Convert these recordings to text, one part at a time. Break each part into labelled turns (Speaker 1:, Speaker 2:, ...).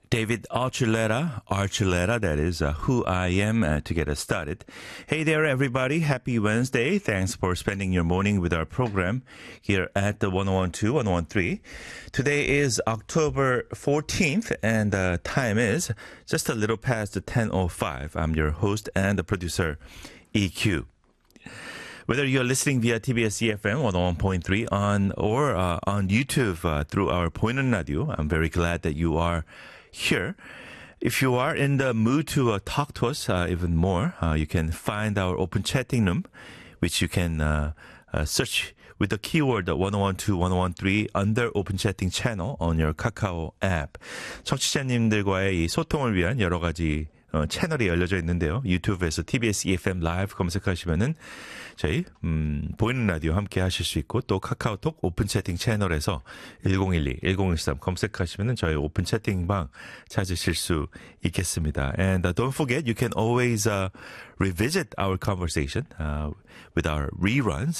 Speaker 1: David Archuleta, that is Who I Am, to get us started. Hey there, everybody. Happy Wednesday. Thanks for spending your morning with our program here at the 1012, 1013. Today is October 14th, and the time is just a little past 10:05. I'm your host and the producer, EQ. Whether you're listening via TBS EFM 101.3 on YouTube through our 보이는 radio, I'm very glad that you are here. If you are in the mood to talk to us even more, you can find our open chatting room, which you can search with the keyword 1012, 1013 under open chatting channel on your Kakao app. 청취자님들과의 이 소통을 위한 여러 가지 채널이 열려져 있는데요. 유튜브에서 TBS EFM 라이브 검색하시면은 저희 보이는 라디오 함께 하실 수 있고, 또 카카오톡 오픈 채팅 채널에서 1012, 1013 검색하시면은 저희 오픈 채팅방 찾으실 수 있겠습니다. And don't forget, you can always revisit our conversation with our reruns.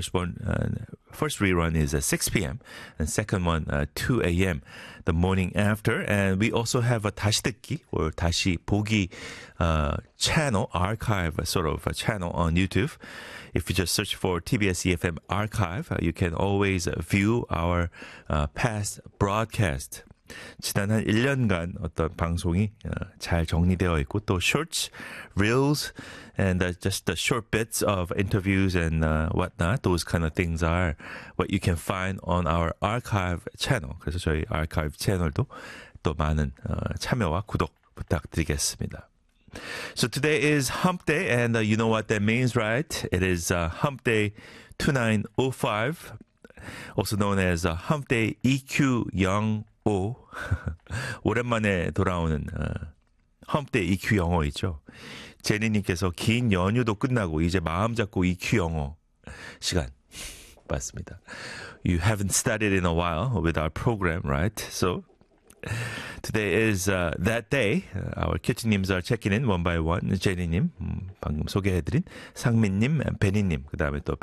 Speaker 1: First rerun is at 6 p.m. and second one 2 a.m. the morning after. And we also have a 다시 듣기 or 다시 보기 channel, archive sort of a channel on YouTube. If you just search for TBS EFM archive, you can always view our past broadcast. 지난 한 1년간 어떤 방송이 잘 정리되어 있고, 또 shorts, reels, and just the short bits of interviews and whatnot, those kind of things are what you can find on our archive channel. 그래서 저희 archive 채널도 또 많은 참여와 구독 부탁드리겠습니다. So today is Hump Day, and you know what that means, right? It is Hump Day 2905, also known as Hump Day EQ 영어. 오랜만에 돌아오는 Hump Day EQ 영어이죠. 제니님께서 긴 연휴도 끝나고 이제 마음 잡고 EQ 영어 시간 맞습니다. You haven't studied in a while with our program, right? So today is that day. Our 큐티님s are checking in one by one. 제니님, 방금 소개해드린 상민님, 베니님, 그 다음에 또